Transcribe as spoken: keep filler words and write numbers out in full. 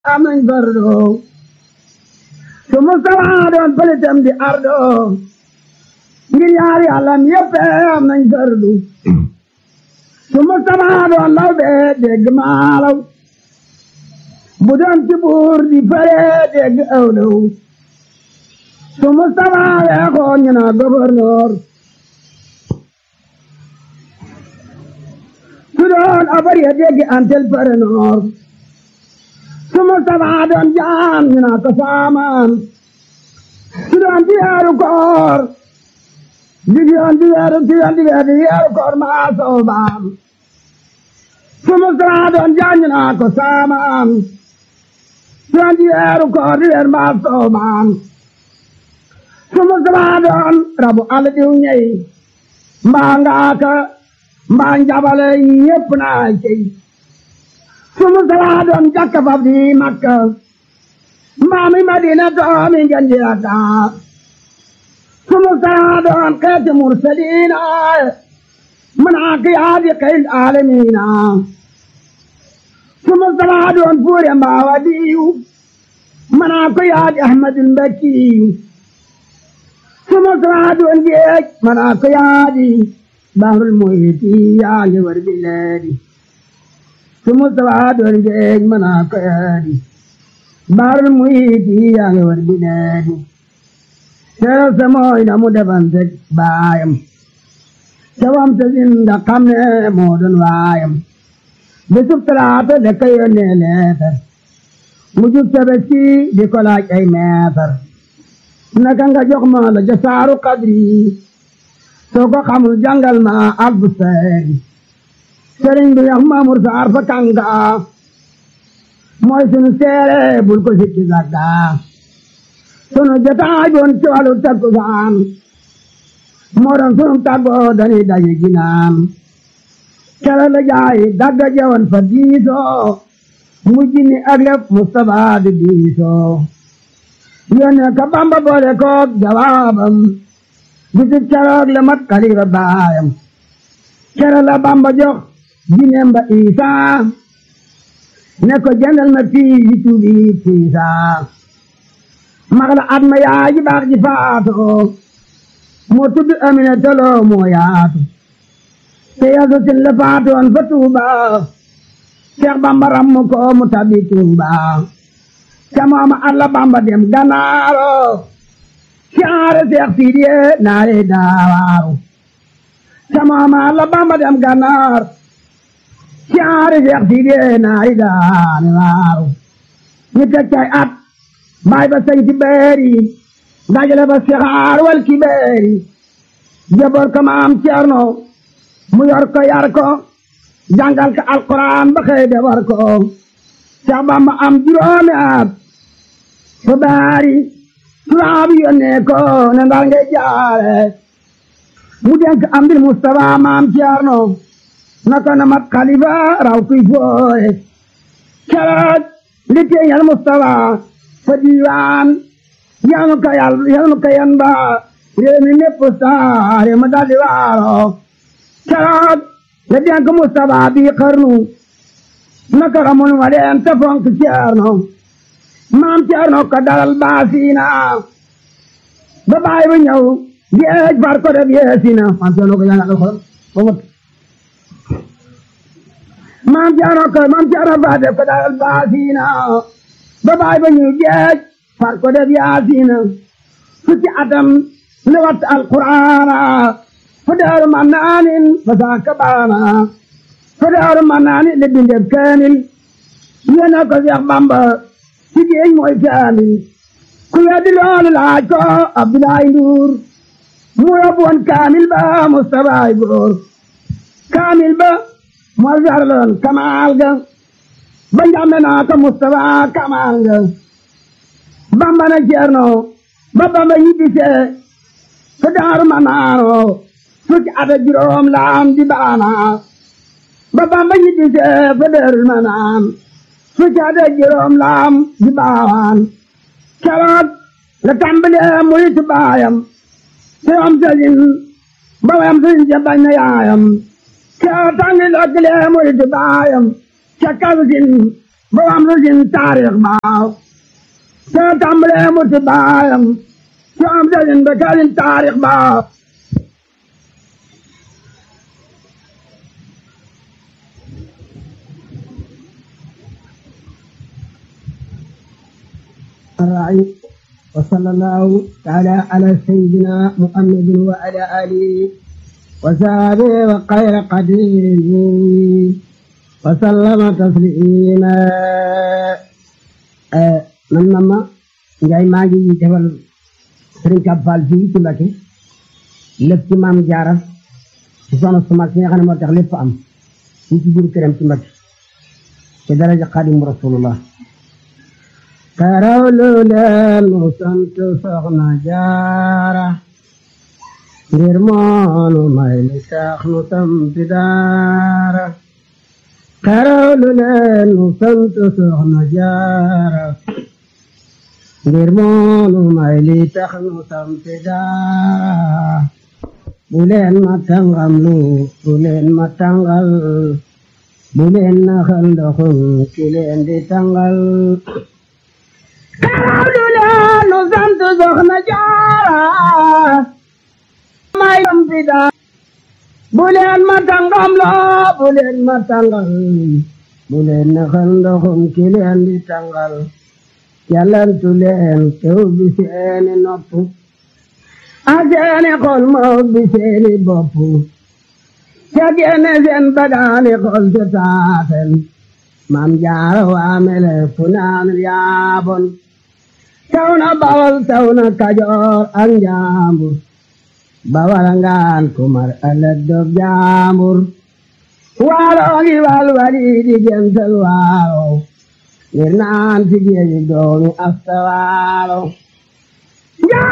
am nañ fardo su Mustafa doon pëlitam di ardo ngir yaari Yàllam yépp am nañ fardu su Mustafa doon law bee dégg maalaw bu doon ci buur di fere dégg awlaw su Mustafa weexoon ñu naa gouverneur su doon abar ya dégg entrepreneur su Mustafa doon jaam ñu naa ko saamaan su doon di weeru koor di yoon di weeru di yoon di weeru di weeru koor maa soobaam su Mustafa doon jaam ñu naa ko saamaan su doon di weeru koor di weeru maa soobaam su Mustafa doon rabu àll diw ñey mbaa ngaaka mbaa njabale ñépp naa cey su Mustafa doon jakka fab di Makka mbaa mi Madina doomi ngeen di Dakar su Mustafa doon xeeti mursaliina manaa ki yaadi xeyl aalamiina su Mustafa doon fuure mbaa wadiyu manaa ko yaadi Ahmadul Mbakkiyu su Mustafa doon géej manaa ko yaadi Bahrul Muhiti yaa ngi war bilaadi su Mustafa doon géej manaa ko yaadi Bahrul Muhiti yaa ngi war bilaadi seera sa mooy na mu defante baayam cawam sa zinda xam ne moo doon waayam bisub talaata da ka yónnee leetar mu jub tabaski di ko laaj ay meetar naka nga jox ma la jasaaru qadri soo ko xamul jàngal ma albu seeri sëriñ bi yax Maamur Saar fa kanga mooy sunu seere bul ko sikki sagga sunu jotaay boon ci wàllu takkusaan moo doon sunu tàggoo dañuy daje ginaan kere la jaay dagga jawan fa diisoo mujj ni ak lépp Mustafa di diisoo yónnee ka Bamba boole koog jawaabam bisib keroog la mat xalifa baayam kere la Bamba jox jineem ba Isaa ne ko jëndal ma fii yi tuubi Isaa magla at ma yaay ji baax ji faatoo moo tudd Amina toloo moo yaatu te yaso sin la faatoon fa Tuuba Seex Bamba ram ko mu tabi Tuuba ca mooma at la Bamba dem Ganaaro siyaare Seex Sidiye naare daawaaru ca mooma at la Bamba dem Ganaar siyaare Seex Sidiye naare daawaaru ñu teg cay at baay ba sañ ci beeri dajale ba sixaar wal ki beeri jaboor ko maam Cerno mu yor ko yar ko jàngal ko alquran ba xëy de war ko Seex Bamba am juróomi at fa baari tubaab yónnee ko ne Ndar ngay jaare mu denk am bil Mustafa maam Cerno naka na mat xalifa raw kuy fooye keroog li teeñal Mustafa fa diiwaan yanu ka yal yanu ka yan ba réew mi népp saare ma daldi waaro keroog la denk Mustafa bi xarnu naka ramon wa leen te fonk Ceerno maam Ceerno ko dalal baasiina ba baay bu ñëw géej far ko def yeesina maam Ceerno ko jàngal alxuraan ba mot maam Ceerno ko maam Ceerno fa def ko dalal baasiina ba baay ba ñëw géej far ko def yaasiina fukki atam li wat alquraana fu daaru mannaanin fa saaka baana fu daaru mannaanin li bindeb kaamil yéena ko Seex Bamba ci géej mooy kaamil ku weddi loolu laaj ko Abdoulaye Nduur mu yóbbu woon kaamil ba Mustafaay góor kaamil ba moo jarloon kamaal ga ba njàmbe naa ko Mustafa kamaal ga Bamba na Ceerno ba Bamba ñibbisee fa daaru manaano fukki at ak juróom laam di baana ba Bamba ñibbisee fa daaru manaan fukki at ak juróom laam di baawaan keroog la tàmbalee muritu baayam te am sëriñ ba wayam sëriñ ja bañ na yaayam keroog tàngi lokkilee muritu baayam ca kalsin ba am lu sin taarix baaw te tàmbalee mu ti baayam te am dalin ba kalin taarix baaw وصلى الله تعالى على سيدنا محمد وعلى آله وصحبه وخير قديره وسلم تسليما man mama Njaay maa ngi defal Sëriñ Kab Fall fii ci Mbakke lépp ci maam Jaara ci soxna su mag si nga xam ne moo tax lépp am fii ci biir këram ci Mbakke ci daraja Xaadimu Rasulullah karawlu leen mu sant soxna Jaara ngir moonu may li tax nu tampi daara karawlu leen mu sant soxna Jaara ngir moonu may li tax nu tampi daara bu leen ma tàngam lu bu leen ma tàngal bu leen naxal ndoxum ki leen di tàngal karawlu leen nu sant soxna Jaara may tampi daara bu leen ma tàngam loo bu leen ma tàngal bu leen naxal ndoxum ki leen di tàngal yàllantu leen tew bi seeni nopp ak seeni xol ma ubbi seeni bopp ca génne seen badaani xol ca taaten maam Jaara waamele fu naan yaabon taw na Bawol taw na Kajoor ak Njaambur Bawal ngaan kumar ëllëg dog Jaambur waalo ngi wal wali di gental waalo ngir naan ci géeji doomi asta waalo